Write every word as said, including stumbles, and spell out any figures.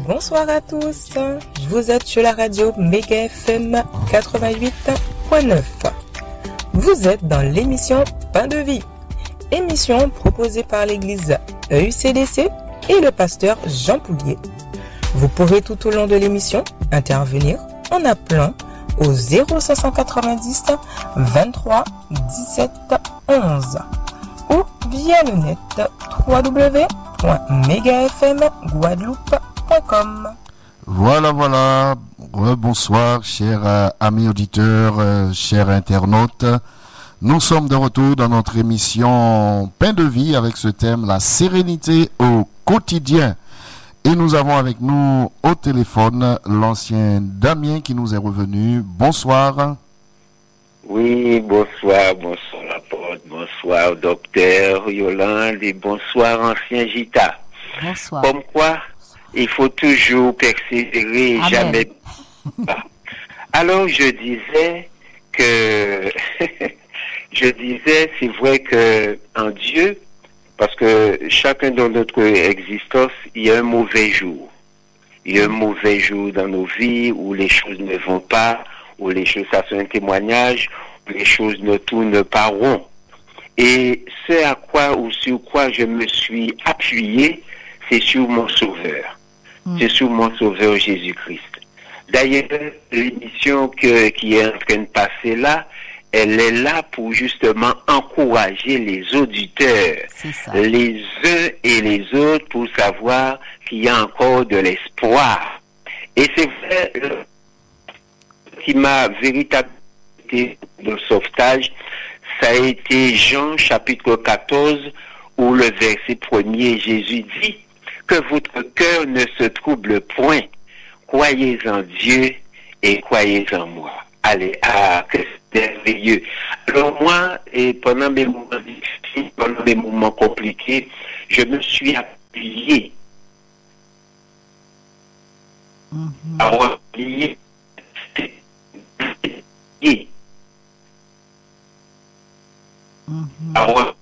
Bonsoir à tous, vous êtes sur la radio Méga F M quatre-vingt-huit virgule neuf. Vous êtes dans l'émission Pain de Vie, émission proposée par l'église E U C D C et le pasteur Jean Poulier. Vous pourrez tout au long de l'émission intervenir en appelant au zéro cinq cent quatre-vingt-dix vingt-trois dix-sept onze ou via le net w w w point mega f m guadeloupe point com. Voilà, voilà. Bonsoir, chers euh, amis auditeurs, euh, chers internautes. Nous sommes de retour dans notre émission Pain de Vie avec ce thème, la sérénité au quotidien. Et nous avons avec nous au téléphone l'ancien Damien qui nous est revenu. Bonsoir. Oui, bonsoir, bonsoir l'apôtre, bonsoir docteur Yolande et bonsoir ancien Gita. Bonsoir. Comme quoi, il faut toujours persévérer et Amen. jamais. Alors je disais que, je disais, c'est vrai que en Dieu, parce que chacun dans notre existence, il y a un mauvais jour. Il y a un mauvais jour dans nos vies où les choses ne vont pas, où les choses, ça c'est un témoignage, où les choses ne tournent pas rond. Et ce à quoi ou sur quoi je me suis appuyé, c'est sur mon Sauveur. Mm. C'est sur mon Sauveur Jésus-Christ. D'ailleurs, l'émission que, qui est en train de passer là, elle est là pour justement encourager les auditeurs, les uns et les autres, pour savoir qu'il y a encore de l'espoir. Et c'est vrai, ce qui m'a véritablement été de sauvetage, ça a été Jean chapitre quatorze, où le verset premier, Jésus dit que votre cœur ne se trouble point, croyez en Dieu et croyez en moi. Allez, ah, que c'est merveilleux. Alors moi, et pendant mes moments difficiles, pendant mes moments compliqués, je me suis appuyé mm-hmm. à relier mm-hmm. à relier